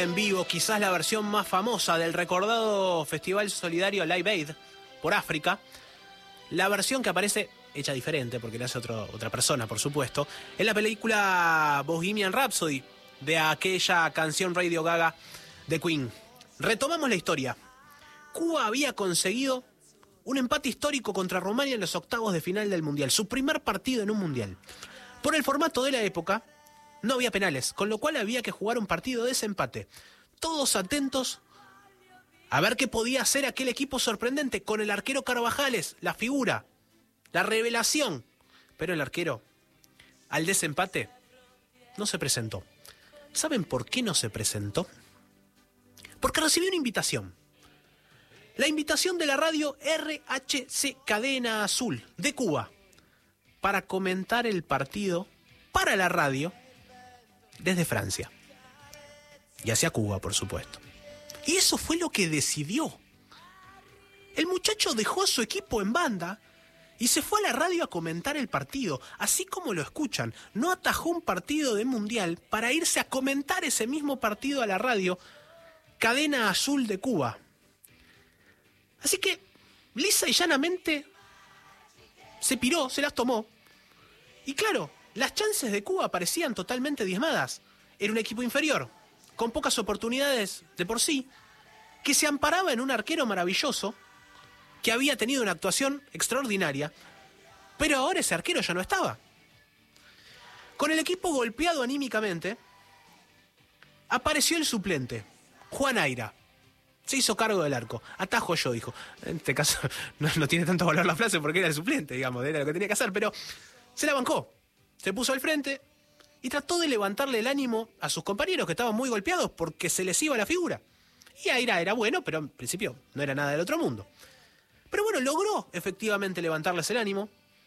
En vivo, quizás la versión más famosa del recordado Festival Solidario Live Aid por África. La versión que aparece, hecha diferente, porque la hace otra persona, por supuesto, en la película Bohemian Rhapsody, de aquella canción Radio Gaga de Queen. Retomamos la historia. Cuba había conseguido un empate histórico contra Rumania en los octavos de final del Mundial, su primer partido en un Mundial. Por el formato de la época, no había penales, con lo cual había que jugar un partido de desempate. Todos atentos a ver qué podía hacer aquel equipo sorprendente con el arquero Carvajales, la figura, la revelación. Pero el arquero, al desempate, no se presentó. ¿Saben por qué no se presentó? Porque recibió una invitación. La invitación de la radio RHC Cadena Azul de Cuba para comentar el partido para la radio desde Francia. Y hacia Cuba, por supuesto. Y eso fue lo que decidió. El muchacho dejó a su equipo en banda y se fue a la radio a comentar el partido. Así como lo escuchan, no atajó un partido de Mundial para irse a comentar ese mismo partido a la radio Cadena Azul de Cuba. Así que, lisa y llanamente, se piró, se las tomó. Y claro, las chances de Cuba parecían totalmente diezmadas. Era un equipo inferior, con pocas oportunidades de por sí, que se amparaba en un arquero maravilloso, que había tenido una actuación extraordinaria, pero ahora ese arquero ya no estaba. Con el equipo golpeado anímicamente, apareció el suplente, Juan Aira. Se hizo cargo del arco. Atajo yo, dijo. En este caso no tiene tanto valor la frase porque era el suplente, digamos, era lo que tenía que hacer, pero se la bancó. Se puso al frente y trató de levantarle el ánimo a sus compañeros que estaban muy golpeados porque se les iba la figura. Y Aira era bueno, pero en principio no era nada del otro mundo. Pero bueno, logró efectivamente levantarles el ánimo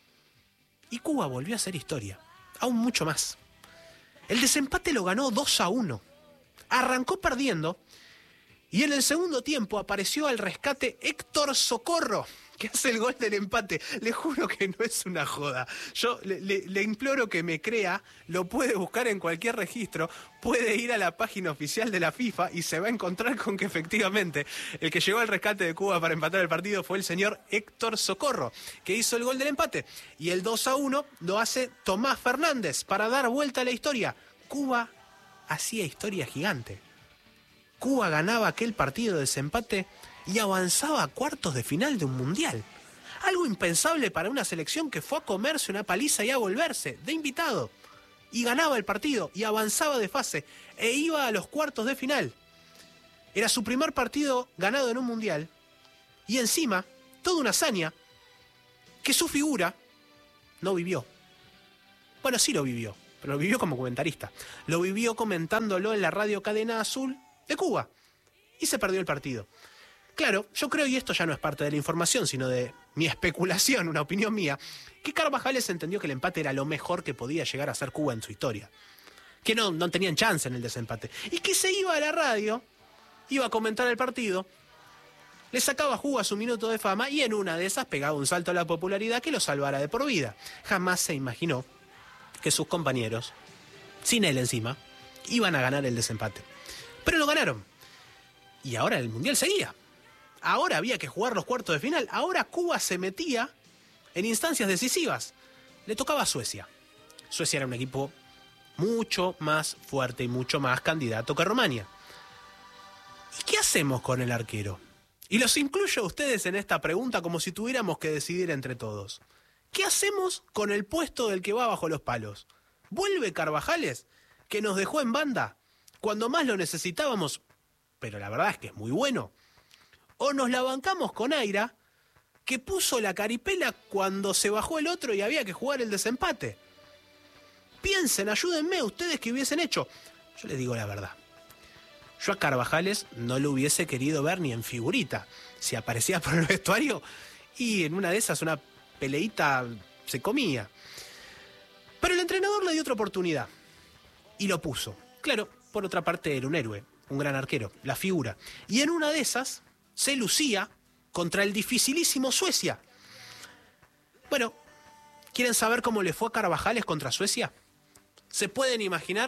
y Cuba volvió a hacer historia, aún mucho más. El desempate lo ganó 2-1. Arrancó perdiendo y en el segundo tiempo apareció al rescate Héctor Socorro, que hace el gol del empate. Le juro que no es una joda. Yo le imploro que me crea, lo puede buscar en cualquier registro, puede ir a la página oficial de la FIFA y se va a encontrar con que efectivamente el que llegó al rescate de Cuba para empatar el partido fue el señor Héctor Socorro, que hizo el gol del empate. Y el 2-1 lo hace Tomás Fernández para dar vuelta a la historia. Cuba hacía historia gigante. Cuba ganaba aquel partido de desempate y avanzaba a cuartos de final de un mundial. Algo impensable para una selección que fue a comerse una paliza y a volverse de invitado. Y ganaba el partido y avanzaba de fase e iba a los cuartos de final. Era su primer partido ganado en un mundial. Y encima, toda una hazaña que su figura no vivió. Bueno, sí lo vivió, pero lo vivió como comentarista. Lo vivió comentándolo en la radio Cadena Azul de Cuba. Y se perdió el partido. Claro, yo creo, y esto ya no es parte de la información, sino de mi especulación, una opinión mía, que Carvajales entendió que el empate era lo mejor que podía llegar a ser Cuba en su historia. Que no tenían chance en el desempate. Y que se iba a la radio, iba a comentar el partido, le sacaba jugo a su minuto de fama y en una de esas pegaba un salto a la popularidad que lo salvara de por vida. Jamás se imaginó que sus compañeros, sin él encima, iban a ganar el desempate. Pero lo ganaron. Y ahora el Mundial seguía. Ahora había que jugar los cuartos de final. Ahora Cuba se metía en instancias decisivas. Le tocaba a Suecia. Suecia era un equipo mucho más fuerte y mucho más candidato que Rumania. ¿Y qué hacemos con el arquero? Y los incluyo a ustedes en esta pregunta como si tuviéramos que decidir entre todos. ¿Qué hacemos con el puesto del que va bajo los palos? ¿Vuelve Carvajales, que nos dejó en banda cuando más lo necesitábamos, pero la verdad es que es muy bueno? ¿O nos la bancamos con Aira, que puso la caripela cuando se bajó el otro y había que jugar el desempate? Piensen, ayúdenme, ustedes que hubiesen hecho. Yo les digo la verdad. Yo a Carvajales no lo hubiese querido ver ni en figurita. Si aparecía por el vestuario y en una de esas una peleita se comía. Pero el entrenador le dio otra oportunidad y lo puso. Claro, por otra parte era un héroe, un gran arquero, la figura. Y en una de esas se lucía contra el dificilísimo Suecia. Bueno, ¿quieren saber cómo le fue a Carvajales contra Suecia? ¿Se pueden imaginar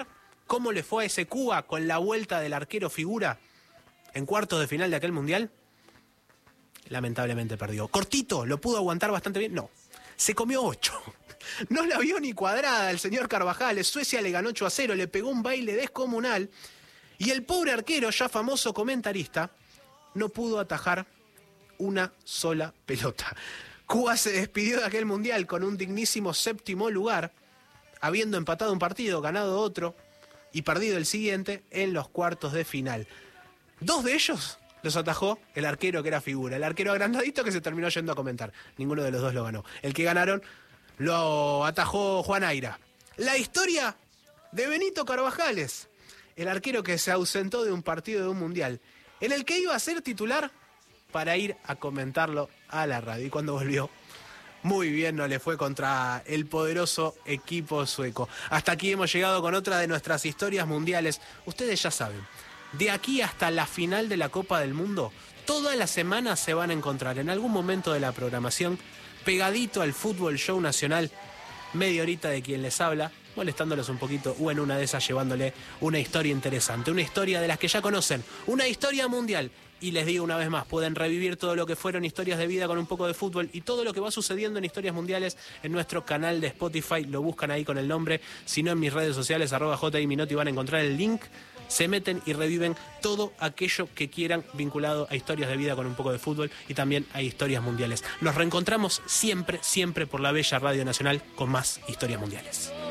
cómo le fue a ese Cuba con la vuelta del arquero figura en cuartos de final de aquel mundial? Lamentablemente perdió. Cortito, ¿lo pudo aguantar bastante bien? No. Se comió 8. No la vio ni cuadrada el señor Carvajal. Suecia le ganó 8-0, le pegó un baile descomunal. Y el pobre arquero, ya famoso comentarista, no pudo atajar una sola pelota. Cuba se despidió de aquel mundial con un dignísimo 7º lugar, habiendo empatado un partido, ganado otro y perdido el siguiente en los cuartos de final. 2 de ellos los atajó el arquero que era figura, el arquero agrandadito que se terminó yendo a comentar. Ninguno de los dos lo ganó. El que ganaron lo atajó Juan Aira. La historia de Benito Carvajales, el arquero que se ausentó de un partido de un mundial, en el que iba a ser titular para ir a comentarlo a la radio. Y cuando volvió, muy bien no le fue contra el poderoso equipo sueco. Hasta aquí hemos llegado con otra de nuestras historias mundiales. Ustedes ya saben, de aquí hasta la final de la Copa del Mundo, todas las semanas se van a encontrar en algún momento de la programación, pegadito al Fútbol Show Nacional, media horita de quien les habla, molestándolos un poquito o en una de esas llevándole una historia interesante, una historia de las que ya conocen, una historia mundial. Y les digo una vez más, pueden revivir todo lo que fueron historias de vida con un poco de fútbol y todo lo que va sucediendo en historias mundiales en nuestro canal de Spotify. Lo buscan ahí con el nombre, si no en mis redes sociales, @JMinotti, van a encontrar el link. Se meten y reviven todo aquello que quieran vinculado a historias de vida con un poco de fútbol y también a historias mundiales. Nos reencontramos siempre, siempre por la bella Radio Nacional con más historias mundiales.